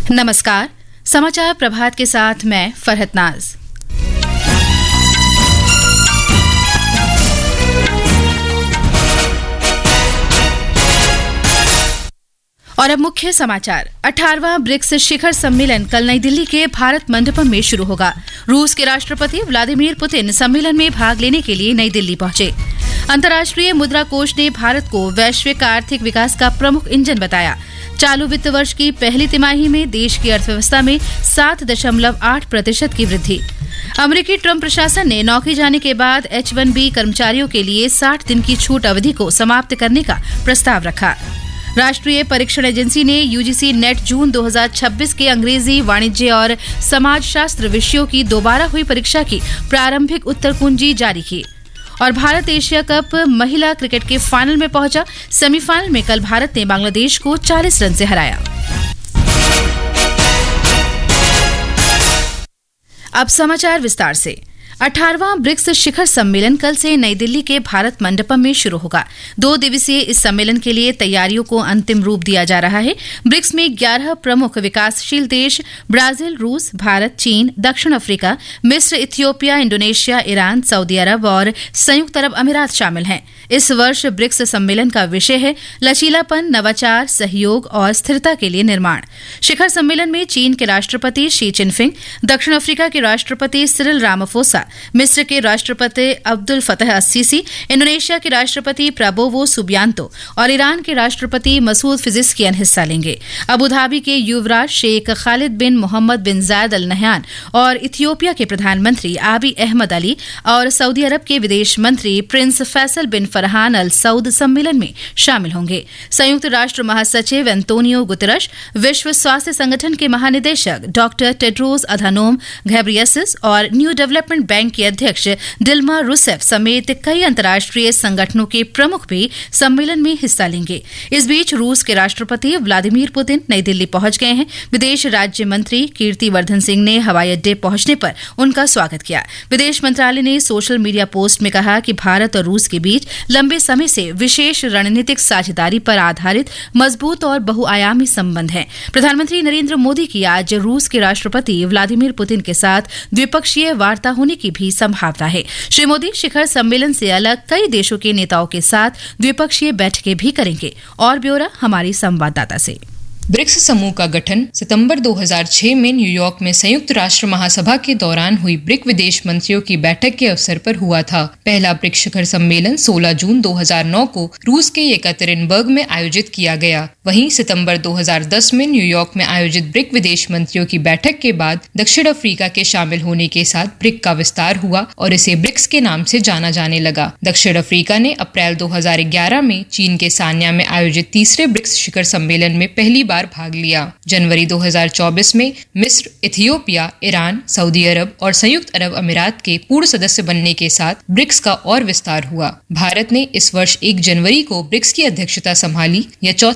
नमस्कार, समाचार प्रभात के साथ मैं फरहत नाज। और अब मुख्य समाचार। 18वां ब्रिक्स शिखर सम्मेलन कल नई दिल्ली के भारत मंडपम में शुरू होगा। रूस के राष्ट्रपति व्लादिमीर पुतिन सम्मेलन में भाग लेने के लिए नई दिल्ली पहुंचे। अंतर्राष्ट्रीय मुद्रा कोष ने भारत को वैश्विक आर्थिक विकास का प्रमुख इंजन बताया। चालू वित्त वर्ष की पहली तिमाही में देश की अर्थव्यवस्था में 7.8% की वृद्धि। अमेरिकी ट्रंप प्रशासन ने नौकरी जाने के बाद H-1B कर्मचारियों के लिए 60 दिन की छूट अवधि को समाप्त करने का प्रस्ताव रखा। राष्ट्रीय परीक्षण एजेंसी ने यूजीसी नेट जून 2026 के अंग्रेजी, वाणिज्य और समाजशास्त्र विषयों की दोबारा हुई परीक्षा की प्रारंभिक उत्तर कुंजी जारी की। और भारत एशिया कप महिला क्रिकेट के फाइनल में पहुंचा। सेमीफाइनल में कल भारत ने बांग्लादेश को 40 रन से हराया। अब समाचार विस्तार से। 18वां ब्रिक्स शिखर सम्मेलन कल से नई दिल्ली के भारत मंडपम में शुरू होगा। 2 दिवसीय इस सम्मेलन के लिए तैयारियों को अंतिम रूप दिया जा रहा है। ब्रिक्स में 11 प्रमुख विकासशील देश ब्राजील, रूस, भारत, चीन, दक्षिण अफ्रीका, मिस्र, इथियोपिया, इंडोनेशिया, ईरान, सऊदी अरब और संयुक्त अरब अमीरात शामिल हैं। इस वर्ष ब्रिक्स सम्मेलन का विषय है लचीलापन, नवाचार, सहयोग और स्थिरता के लिए निर्माण। शिखर सम्मेलन में चीन के राष्ट्रपति शी चिनफिंग, दक्षिण अफ्रीका के राष्ट्रपति सिरिल रामाफोसा, मिस्र के राष्ट्रपति अब्दुल फतह अस्सीसी, इंडोनेशिया के राष्ट्रपति प्रबोवो सुबियांतो और ईरान के राष्ट्रपति मसूद फिजिस्कियन हिस्सा लेंगे। अबू धाबी के युवराज शेख खालिद बिन मोहम्मद बिन जायद अल नहयान और इथियोपिया के प्रधानमंत्री आबी अहमद अली और सऊदी अरब के विदेश मंत्री प्रिंस फैसल बिन फरहान अल सऊद सम्मेलन में शामिल होंगे। संयुक्त राष्ट्र महासचिव एंटोनियो गुतेरश, विश्व स्वास्थ्य संगठन के महानिदेशक डॉक्टर टेड्रोस अधानोम घेब्रेयेसस और न्यू डेवलपमेंट बैंक के अध्यक्ष डिल्मा रूसेफ समेत कई अंतर्राष्ट्रीय संगठनों के प्रमुख भी सम्मेलन में हिस्सा लेंगे। इस बीच रूस के राष्ट्रपति व्लादिमीर पुतिन नई दिल्ली पहुंच गए हैं। विदेश राज्य मंत्री कीर्तिवर्धन सिंह ने हवाई अड्डे पहुंचने पर उनका स्वागत किया। विदेश मंत्रालय ने सोशल मीडिया पोस्ट में कहा कि भारत और रूस के बीच लंबे समय से विशेष रणनीतिक साझेदारी पर आधारित मजबूत और बहुआयामी संबंध हैं। प्रधानमंत्री नरेंद्र मोदी की आज रूस के राष्ट्रपति व्लादिमीर पुतिन के साथ द्विपक्षीय वार्ता होने की भी संभावना है। श्री मोदी शिखर सम्मेलन से अलग कई देशों के नेताओं के साथ द्विपक्षीय बैठकें भी करेंगे। और ब्यौरा हमारी संवाददाता से। ब्रिक्स समूह का गठन सितंबर 2006 में न्यूयॉर्क में संयुक्त राष्ट्र महासभा के दौरान हुई ब्रिक विदेश मंत्रियों की बैठक के अवसर पर हुआ था। पहला ब्रिक्स शिखर सम्मेलन 16 जून 2009 को रूस के येकतेरिनबर्ग में आयोजित किया गया। वहीं सितंबर 2010 में न्यूयॉर्क में आयोजित ब्रिक विदेश मंत्रियों की बैठक के बाद दक्षिण अफ्रीका के शामिल होने के साथ ब्रिक का विस्तार हुआ और इसे ब्रिक्स के नाम से जाना जाने लगा। दक्षिण अफ्रीका ने अप्रैल 2011 में चीन के सान्या में आयोजित तीसरे ब्रिक्स शिखर सम्मेलन में पहली बार भाग लिया। जनवरी 2024 में मिस्र, इथियोपिया, ईरान, सऊदी अरब और संयुक्त अरब अमीरात के पूर्ण सदस्य बनने के साथ ब्रिक्स का और विस्तार हुआ। भारत ने इस वर्ष 1 जनवरी को ब्रिक्स की अध्यक्षता संभाली। यह